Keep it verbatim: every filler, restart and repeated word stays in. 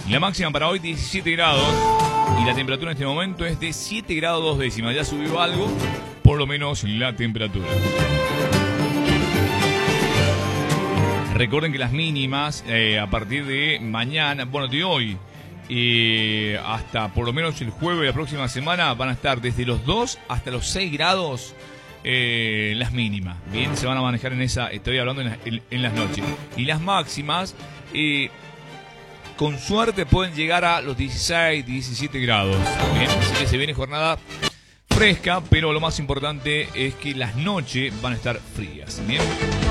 La máxima para hoy diecisiete grados y la temperatura en este momento es de siete grados dos décimas. Ya subió algo, por lo menos la temperatura. Recuerden que las mínimas eh, a partir de mañana, bueno, de hoy, eh, hasta por lo menos el jueves de la próxima semana van a estar desde los dos hasta los seis grados eh, las mínimas. Bien, se van a manejar en esa, estoy hablando en, la, en, en las noches. Y las máximas, eh, con suerte pueden llegar a los dieciséis, diecisiete grados. Bien, así que se viene jornada fresca, pero lo más importante es que las noches van a estar frías. Bien.